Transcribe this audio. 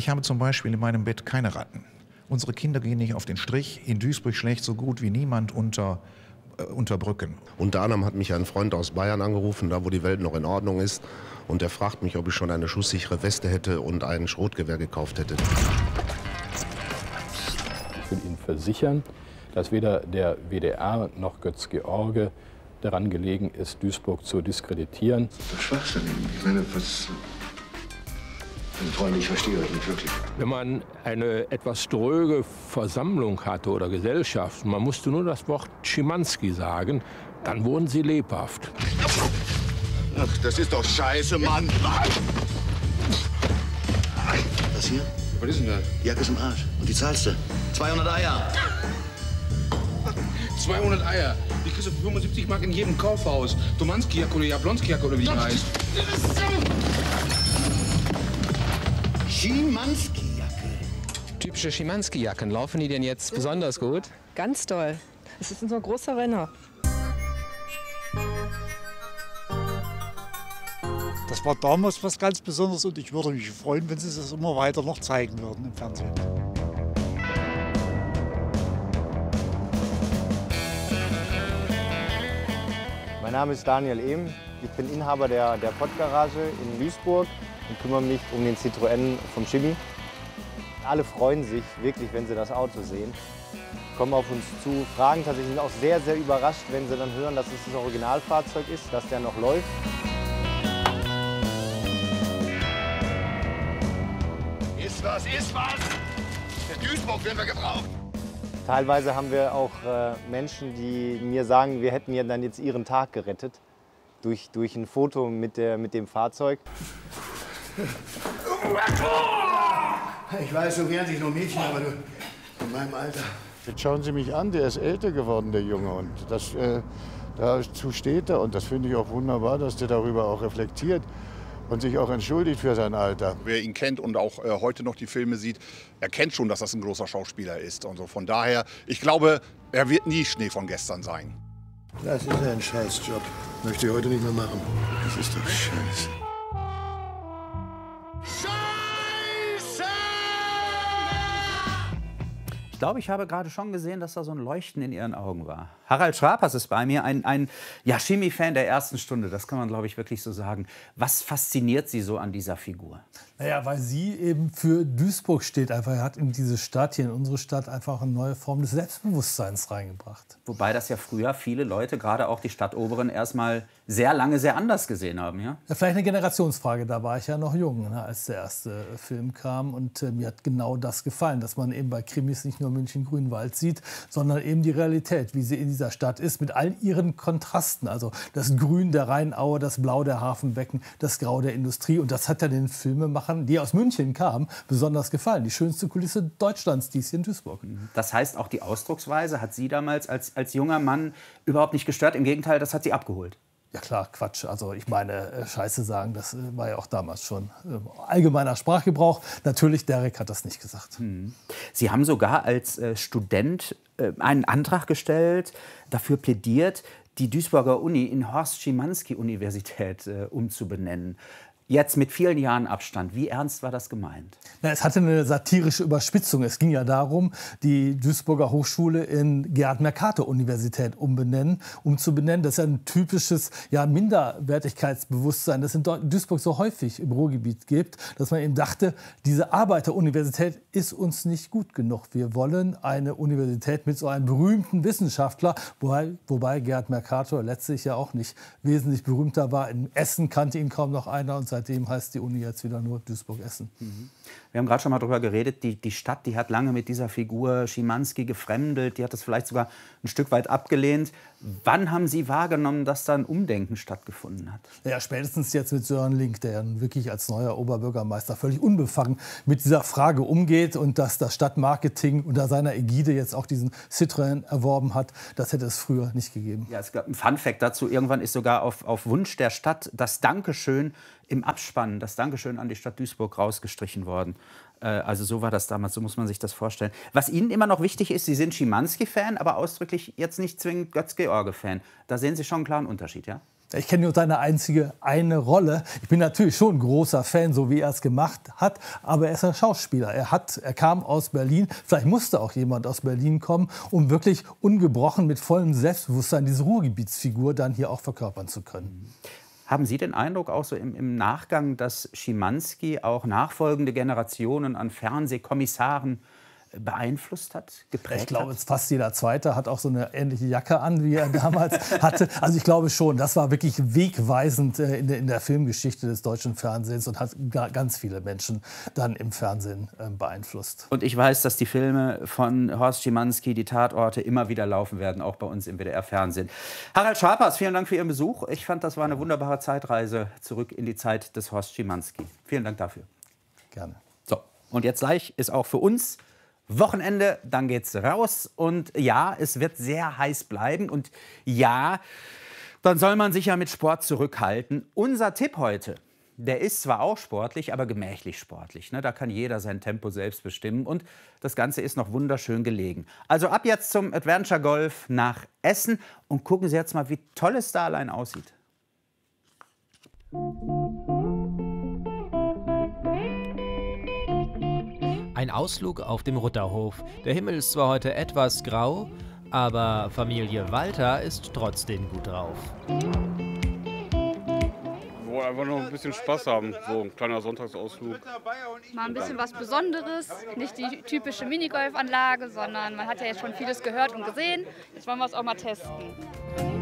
Ich habe zum Beispiel in meinem Bett keine Ratten. Unsere Kinder gehen nicht auf den Strich. In Duisburg schlägt so gut wie niemand unter Brücken. Unter anderem hat mich ein Freund aus Bayern angerufen, da wo die Welt noch in Ordnung ist. Und der fragt mich, ob ich schon eine schusssichere Weste hätte und ein Schrotgewehr gekauft hätte. Ich will Ihnen versichern, dass weder der WDR noch Götz George daran gelegen ist, Duisburg zu diskreditieren. Das ist Schwachsinn. Ich meine, was... Freunde, ich verstehe euch nicht wirklich. Wenn man eine etwas dröge Versammlung hatte oder Gesellschaft, man musste nur das Wort Schimanski sagen, dann wurden sie lebhaft. Ach, das ist doch scheiße, Mann! Was hier? Was ist denn das? Die Jacke ist im Arsch. Und die zahlst du. 200 Eier. 200 Eier. Die kriegst du für 75 Mark in jedem Kaufhaus. Domanski-Jacke oder Jablonski-Jacke oder wie die heißt. Schimanski-Jacke. Typische Schimanski-Jacken. Laufen die denn jetzt besonders gut? Ganz toll. Es ist unser großer Renner. Das war damals was ganz Besonderes und ich würde mich freuen, wenn Sie das immer weiter noch zeigen würden im Fernsehen. Mein Name ist Daniel Ehm. Ich bin Inhaber der Pottgarage in Duisburg und kümmere mich um den Citroën vom Schimi. Alle freuen sich wirklich, wenn sie das Auto sehen, kommen auf uns zu, fragen tatsächlich, sind auch sehr, sehr überrascht, wenn sie dann hören, dass es das Originalfahrzeug ist, dass der noch läuft. Ist was, ist was! Der Duisburg werden wir gebraucht! Teilweise haben wir auch Menschen, die mir sagen, wir hätten ja dann jetzt ihren Tag gerettet durch ein Foto mit dem Fahrzeug. Ich weiß, so wehren sich nur Mädchen, aber du, in meinem Alter. Jetzt schauen Sie mich an, der ist älter geworden, der Junge. Und dazu steht er. Und das finde ich auch wunderbar, dass der darüber auch reflektiert und sich auch entschuldigt für sein Alter. Wer ihn kennt und auch heute noch die Filme sieht, erkennt schon, dass das ein großer Schauspieler ist. Und so. Von daher, ich glaube, er wird nie Schnee von gestern sein. Das ist ein Scheißjob. Möchte ich heute nicht mehr machen. Das ist doch scheiße. Ich glaube, ich habe gerade schon gesehen, dass da so ein Leuchten in Ihren Augen war. Harald Schrapers ist bei mir, ein Schimi-Fan der ersten Stunde. Das kann man, glaube ich, wirklich so sagen. Was fasziniert Sie so an dieser Figur? Naja, weil sie eben für Duisburg steht. Einfach, er hat in diese Stadt, hier in unsere Stadt, einfach eine neue Form des Selbstbewusstseins reingebracht. Wobei das ja früher viele Leute, gerade auch die Stadtoberen, erstmal sehr lange sehr anders gesehen haben. Ja? Ja, vielleicht eine Generationsfrage. Da war ich ja noch jung, ne, als der erste Film kam. Und mir hat genau das gefallen, dass man eben bei Krimis nicht nur München-Grünwald sieht, sondern eben die Realität, wie sie in dieser Stadt ist, mit all ihren Kontrasten. Also das Grün der Rheinaue, das Blau der Hafenbecken, das Grau der Industrie. Und das hat ja den Filmemachern, die aus München kamen, besonders gefallen. Die schönste Kulisse Deutschlands, die ist hier in Duisburg. Das heißt, auch die Ausdrucksweise hat Sie damals als junger Mann überhaupt nicht gestört. Im Gegenteil, das hat Sie abgeholt. Ja klar, Quatsch. Also ich meine, Scheiße sagen, das war ja auch damals schon allgemeiner Sprachgebrauch. Natürlich, Derek hat das nicht gesagt. Sie haben sogar als Student einen Antrag gestellt, dafür plädiert, die Duisburger Uni in Horst-Schimanski-Universität umzubenennen. Jetzt mit vielen Jahren Abstand. Wie ernst war das gemeint? Na, es hatte eine satirische Überspitzung. Es ging ja darum, die Duisburger Hochschule in Gerhard-Mercator-Universität umzubenennen. Das ist ja ein typisches Minderwertigkeitsbewusstsein, das in Duisburg so häufig im Ruhrgebiet gibt, dass man eben dachte, diese Arbeiteruniversität ist uns nicht gut genug. Wir wollen eine Universität mit so einem berühmten Wissenschaftler, wobei Gerhard Mercator letztlich ja auch nicht wesentlich berühmter war. In Essen kannte ihn kaum noch einer und seitdem heißt die Uni jetzt wieder nur Duisburg-Essen. Wir haben gerade schon mal darüber geredet, die Stadt, die hat lange mit dieser Figur Schimanski gefremdelt, die hat das vielleicht sogar ein Stück weit abgelehnt. Wann haben Sie wahrgenommen, dass da ein Umdenken stattgefunden hat? Ja, spätestens jetzt mit Sören Link, der wirklich als neuer Oberbürgermeister völlig unbefangen mit dieser Frage umgeht und dass das Stadtmarketing unter seiner Ägide jetzt auch diesen Citroën erworben hat, das hätte es früher nicht gegeben. Ja, es gab ein Funfact dazu. Irgendwann ist sogar auf Wunsch der Stadt das Dankeschön im Abspann, das Dankeschön an die Stadt Duisburg rausgestrichen worden. Also so war das damals, so muss man sich das vorstellen. Was Ihnen immer noch wichtig ist, Sie sind Schimanski-Fan, aber ausdrücklich jetzt nicht zwingend Götz-George-Fan. Da sehen Sie schon einen klaren Unterschied, ja? Ich kenne nur seine eine Rolle. Ich bin natürlich schon ein großer Fan, so wie er es gemacht hat. Aber er ist ein Schauspieler. Er kam aus Berlin. Vielleicht musste auch jemand aus Berlin kommen, um wirklich ungebrochen mit vollem Selbstbewusstsein diese Ruhrgebietsfigur dann hier auch verkörpern zu können. Haben Sie den Eindruck auch so im Nachgang, dass Schimanski auch nachfolgende Generationen an Fernsehkommissaren beeinflusst hat, geprägt Ich glaube, hat? fast jeder Zweite hat auch so eine ähnliche Jacke an, wie er damals hatte. Also ich glaube schon, das war wirklich wegweisend in der Filmgeschichte des deutschen Fernsehens und hat ganz viele Menschen dann im Fernsehen beeinflusst. Und ich weiß, dass die Filme von Horst Schimanski, die Tatorte, immer wieder laufen werden, auch bei uns im WDR-Fernsehen. Harald Schapers, vielen Dank für Ihren Besuch. Ich fand, das war eine wunderbare Zeitreise zurück in die Zeit des Horst Schimanski. Vielen Dank dafür. Gerne. So, und jetzt gleich ist auch für uns Wochenende, dann geht's raus und ja, es wird sehr heiß bleiben und ja, dann soll man sich ja mit Sport zurückhalten. Unser Tipp heute, der ist zwar auch sportlich, aber gemächlich sportlich. Ne? Da kann jeder sein Tempo selbst bestimmen und das Ganze ist noch wunderschön gelegen. Also ab jetzt zum Adventure Golf nach Essen und gucken Sie jetzt mal, wie toll es da allein aussieht. Ein Ausflug auf dem Rutterhof. Der Himmel ist zwar heute etwas grau, aber Familie Walter ist trotzdem gut drauf. Wir wollen einfach noch ein bisschen Spaß haben, so ein kleiner Sonntagsausflug. Mal ein bisschen was Besonderes, nicht die typische Minigolfanlage, sondern man hat ja jetzt schon vieles gehört und gesehen. Jetzt wollen wir es auch mal testen.